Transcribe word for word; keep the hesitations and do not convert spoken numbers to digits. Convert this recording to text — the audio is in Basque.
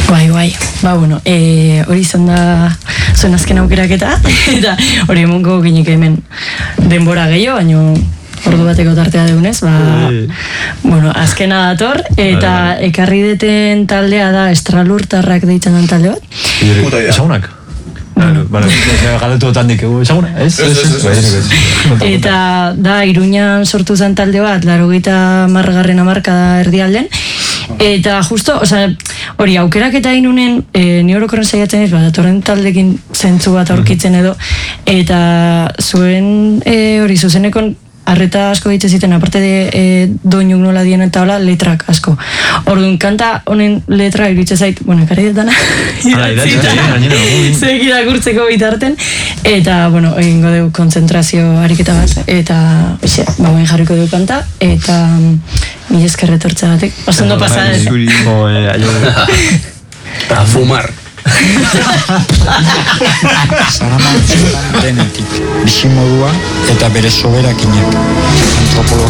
Bai, bai, ba, bueno, e, hori izan da zuen azken aukeraketa, eta hori emongo ginik hemen denbora gehiago, baino ordu bateko tartea deunez, ba, bueno, azkena dator, eta ekarri deten taldea da Estralurtarrak deitzen den talde bat. Esagunak? Bale, galdetu otandik, esaguna? Ez? Eta da, Iruñan sortu zen talde bat, laurogeita hamargarren hamarkada erdialden, eta justo, oza, hori aukerak eta inunen, e, ni orokorren saiatzen ez, bat, datorren taldekin zentzu bat aurkitzen edo, eta zuen, e, hori, zuzenekon, arreta asko ditzen ziten, aparte de e, doinuk nola dien eta hola, letrak asko. Orduan, kanta honen letra iritze zait, bueno, ekarri detana, zuek irakurtzeko bitarten, eta, bueno, egingo dugu konzentrazio ariketa bat, eta, oixe, bauen jarriko dugu kanta, eta mila esker retortzagatik. Oso ondo pasada. A fumar. Zaramantzen denetik, bizimodua eta bere soberakinak. Antropologia